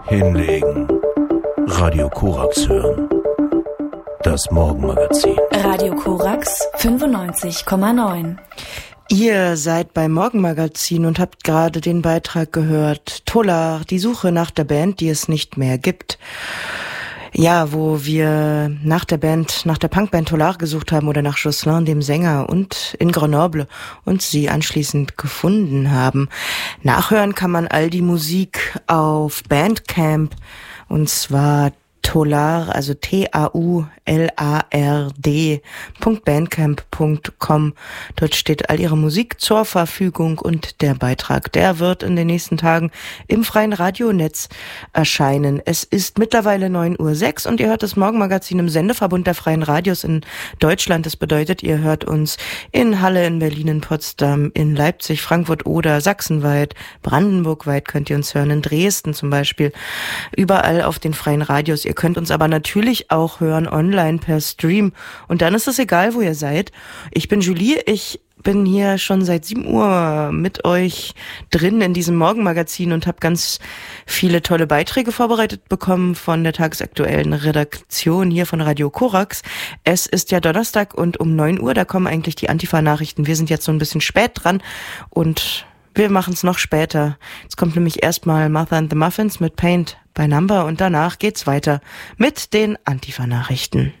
Hinlegen. Radio Korax hören. Das Morgenmagazin. Radio Korax 95,9. Ihr seid beim Morgenmagazin und habt gerade den Beitrag gehört. Tolar, die Suche nach der Band, die es nicht mehr gibt. Ja, wo wir nach der Punkband Tolar gesucht haben oder nach Jocelyn, dem Sänger, und in Grenoble und sie anschließend gefunden haben. Nachhören kann man all die Musik auf Bandcamp, und zwar Tolar, also TAULARD.bandcamp.com. Dort steht all ihre Musik zur Verfügung und der Beitrag, der wird in den nächsten Tagen im freien Radionetz erscheinen. Es ist mittlerweile 9:06 Uhr und ihr hört das Morgenmagazin im Sendeverbund der Freien Radios in Deutschland. Das bedeutet, ihr hört uns in Halle, in Berlin, in Potsdam, in Leipzig, Frankfurt oder Sachsenweit, Brandenburgweit könnt ihr uns hören, in Dresden zum Beispiel, überall auf den freien Radios. Ihr könnt uns aber natürlich auch hören online per Stream. Und dann ist es egal, wo ihr seid. Ich bin Julie, ich bin hier schon seit 7 Uhr mit euch drin in diesem Morgenmagazin und habe ganz viele tolle Beiträge vorbereitet bekommen von der tagesaktuellen Redaktion hier von Radio Korax. Es ist ja Donnerstag und um 9 Uhr, da kommen eigentlich die Antifa-Nachrichten. Wir sind jetzt so ein bisschen spät dran und wir machen es noch später. Jetzt kommt nämlich erstmal Martha and the Muffins mit Paint by Number und danach geht's weiter mit den Antifa-Nachrichten.